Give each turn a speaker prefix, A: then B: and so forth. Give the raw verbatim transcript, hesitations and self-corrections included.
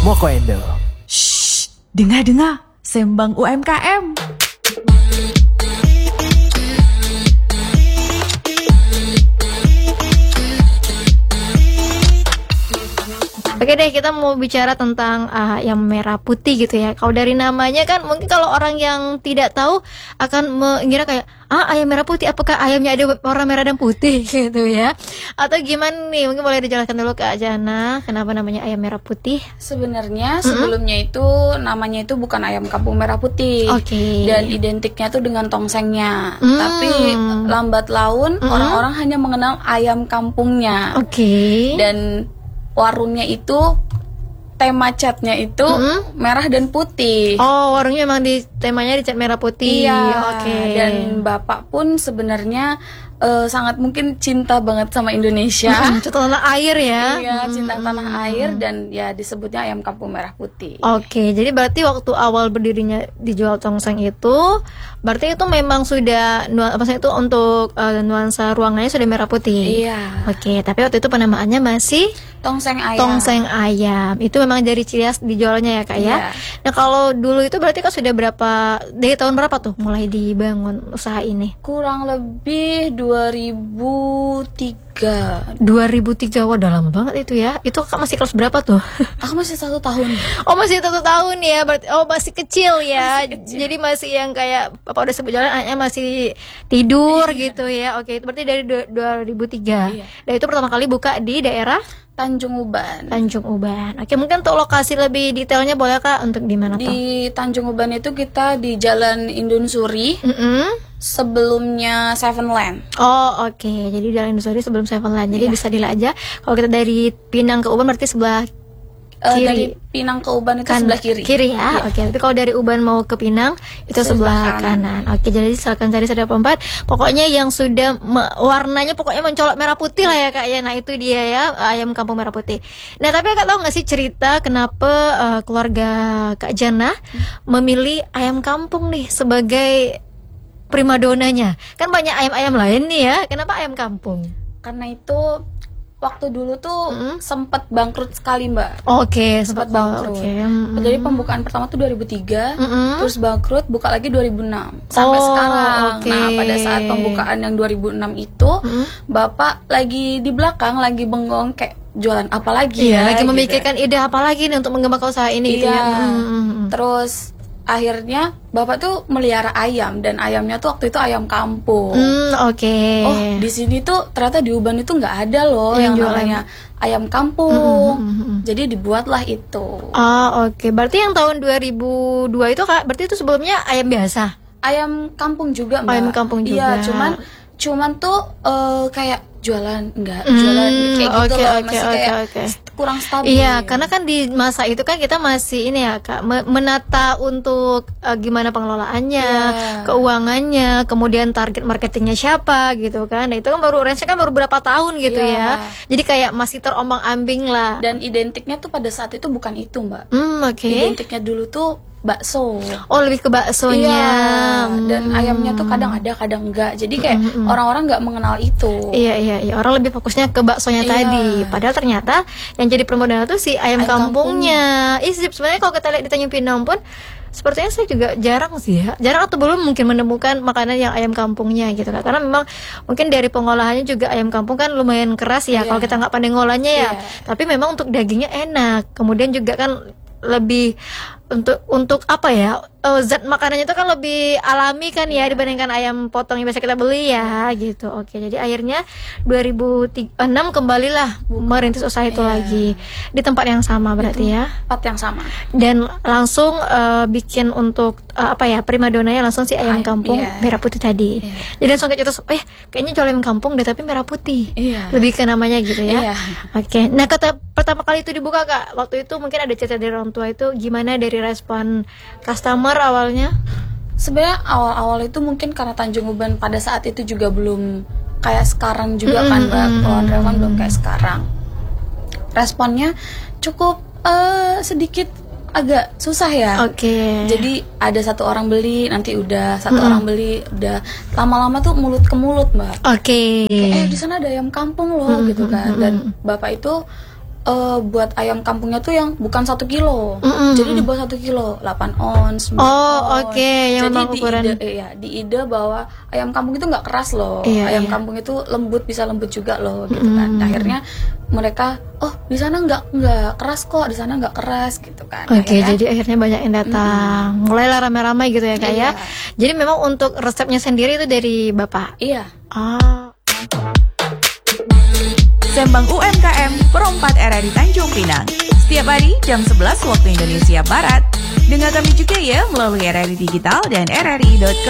A: Moko Endo.
B: Shh, dengar-dengar, sembang U M K M.
C: Oke deh, kita mau bicara tentang uh, ayam merah putih gitu ya. Kalau dari namanya kan mungkin kalau orang yang tidak tahu akan mengira kayak ah ayam merah putih, apakah ayamnya ada warna merah dan putih gitu ya? Atau gimana nih? Mungkin boleh dijelaskan dulu Kak Jana, kenapa namanya ayam merah putih?
D: Sebenarnya sebelumnya mm-hmm. itu namanya itu bukan ayam kampung merah putih.
C: Oke. Okay.
D: Dan identiknya tuh dengan tongsengnya.
C: Mm.
D: Tapi lambat laun mm-hmm. orang-orang hanya mengenal ayam kampungnya.
C: Oke. Okay.
D: Dan warungnya itu tema catnya itu mm-hmm. merah dan putih.
C: Oh, warungnya memang di temanya dicat merah putih.
D: Iya.
C: Oke. Okay.
D: Dan bapak pun sebenarnya uh, sangat mungkin cinta banget sama Indonesia.
C: Cinta tanah air ya.
D: Iya, cinta tanah air dan ya disebutnya ayam kampung merah putih.
C: Oke, okay, jadi berarti waktu awal berdirinya dijual tongseng itu, berarti itu memang sudah maksudnya itu untuk uh, nuansa ruangannya sudah merah putih.
D: Iya.
C: Oke, okay, tapi waktu itu penamaannya masih
D: tongseng ayam.
C: Tongseng ayam. Itu memang dari ciri khas dijualnya ya Kak ya.
D: Iya.
C: Nah, kalau dulu itu berarti kan sudah berapa dari tahun berapa tuh mulai dibangun usaha ini?
D: Kurang lebih dua ribu tiga.
C: dua ribu tiga, wah udah lama banget itu ya. Itu Kak masih kelas berapa tuh?
D: Aku masih satu tahun.
C: Oh masih satu tahun ya, berarti oh masih kecil ya.
D: Masih kecil.
C: Jadi masih yang kayak apa udah sebut jalan anaknya masih tidur gitu ya. Oke, itu berarti dari dua ribu tiga.
D: Iya.
C: Dan itu pertama kali buka di daerah
D: Tanjung Uban.
C: Tanjung Uban. Oke, mungkin untuk lokasi lebih detailnya boleh Kak untuk di mana tuh?
D: Di Tanjung Uban itu kita di Jalan Indun Suri.
C: Mm-hmm.
D: Sebelumnya Seven Land.
C: Oh oke, okay. Jadi Jalan Indun Suri sebelum Seven Land. Jadi
D: iya.
C: bisa dilihat aja. Kalau kita dari Pinang ke Uban berarti sebelah
D: Uh,
C: kiri.
D: dari Pinang ke Uban itu
C: kan,
D: sebelah kiri.
C: Kiri ya.
D: Iya.
C: Oke, okay. Tapi kalau dari Uban mau ke Pinang itu sebelah, sebelah kanan. kanan. Oke, okay, jadi silakan cari Sada Pempat. Pokoknya yang sudah me- warnanya pokoknya mencolok merah putih lah ya Kak ya. Nah, itu dia ya ayam kampung merah putih. Nah, tapi Kak tahu enggak sih cerita kenapa uh, keluarga Kak Jana hmm. memilih ayam kampung nih sebagai primadonanya? Kan banyak ayam-ayam lain nih ya. Kenapa ayam kampung?
D: Karena itu waktu dulu tuh mm-hmm. sempat bangkrut sekali Mbak.
C: Oke, okay,
D: sempat bangkrut.
C: Okay. Mm-hmm.
D: Jadi pembukaan pertama tuh dua ribu tiga, mm-hmm. terus bangkrut, buka lagi dua ribu enam sampai
C: oh,
D: sekarang.
C: Okay.
D: Nah, pada saat pembukaan yang dua ribu enam itu, mm-hmm. Bapak lagi di belakang lagi bengong kayak jualan apa lagi
C: iya,
D: ya?
C: Lagi
D: gitu.
C: memikirkan ide apa lagi nih untuk mengembangkan usaha ini
D: iya.
C: gitu ya. Mm-hmm.
D: Terus akhirnya Bapak tuh melihara ayam dan ayamnya tuh waktu itu ayam kampung.
C: Mm, Oke. Okay.
D: Oh di sini tuh ternyata di Uban itu nggak ada loh yang, yang namanya ayam kampung. Mm-hmm. Jadi dibuatlah itu.
C: Oh oke. Okay. Berarti yang tahun dua ribu dua itu Kak, berarti itu sebelumnya ayam biasa?
D: Ayam kampung juga Mbak.
C: Ayam kampung juga.
D: Iya, cuman cuman tuh uh, kayak jualan enggak mm, jualan kayak gitu
C: okay,
D: loh
C: okay,
D: masih
C: okay,
D: kayak
C: okay.
D: kurang stabil.
C: Iya, karena kan di masa itu kan kita masih ini ya Kak, menata untuk uh, gimana pengelolaannya, yeah. keuangannya, kemudian target marketingnya siapa gitu kan. Nah itu kan baru range kan baru berapa tahun gitu yeah. ya. Jadi kayak masih terombang-ambing lah.
D: Dan identiknya tuh pada saat itu bukan itu Mbak.
C: Hmm, oke. Okay.
D: Identiknya dulu tuh bakso.
C: Oh lebih ke baksonya.
D: Iya. Dan hmm. ayamnya tuh kadang ada kadang enggak. Jadi kayak hmm. orang-orang nggak mengenal itu.
C: Iya iya iya. Orang lebih fokusnya ke baksonya iya. tadi. Padahal ternyata yang jadi permodalan tuh si ayam, ayam kampungnya. Ih sebenarnya kalau kita lihat di Tanjung Pinang pun sepertinya saya juga jarang sih ya. Jarang atau belum mungkin menemukan makanan yang ayam kampungnya gitu kan. Karena memang mungkin dari pengolahannya juga ayam kampung kan lumayan keras ya. Yeah. Kalau kita nggak pandai ngolahnya ya. Yeah. Tapi memang untuk dagingnya enak. Kemudian juga kan lebih untuk untuk apa ya uh, zat makanannya itu kan lebih alami kan ya dibandingkan ayam potong yang biasa kita beli ya gitu. Oke, jadi akhirnya dua ribu enam kembalilah merintis usaha itu yeah. lagi di tempat yang sama berarti itu, ya
D: tempat yang sama
C: dan langsung uh, bikin untuk uh, apa ya primadonanya langsung si ayam kampung yeah. merah putih tadi yeah. jadi langsung kayak itu eh kayaknya jual ayam kampung deh tapi merah putih yeah. lebih ke namanya gitu ya yeah. Oke, nah kata pertama kali itu dibuka Kak waktu itu mungkin ada cerita dari orang tua itu gimana dari respon customer awalnya?
D: Sebenarnya awal-awal itu mungkin karena Tanjung Uban pada saat itu juga belum kayak sekarang juga mm-hmm. kan Mbak, kalau kan belum kayak sekarang. Responnya cukup uh, sedikit agak susah ya.
C: Oke. Okay.
D: Jadi ada satu orang beli, nanti udah satu mm-hmm. orang beli, udah lama-lama tuh mulut ke mulut Mbak.
C: Oke. Okay.
D: Eh di sana ada ayam kampung loh mm-hmm. gitu kan. Dan bapak itu eh, buat ayam kampungnya tuh yang bukan satu kilo,
C: Mm-mm.
D: jadi di bawah satu kilo, delapan ons, sembilan
C: Oh,
D: ons.
C: oke, yang
D: Jadi
C: memang
D: di
C: ukuran-
D: ide, eh, ya, di ide bahwa ayam kampung itu nggak keras loh,
C: Iya,
D: ayam
C: iya.
D: kampung itu lembut, bisa lembut juga loh, gitu kan. Akhirnya mereka, oh di sana nggak nggak keras kok, di sana nggak keras, gitu kan.
C: Oke,
D: Akhirnya,
C: jadi akhirnya banyak yang datang. Mulailah ramai-ramai gitu ya, Kak ya.
D: Iya.
C: Jadi memang untuk resepnya sendiri itu dari Bapak.
D: iya.
C: Ah.
B: Sembang U M K M Perempat R R I Tanjung Pinang. Setiap hari jam sebelas waktu Indonesia Barat. Dengar kami juga ya melalui R R I Digital dan R R I dot com.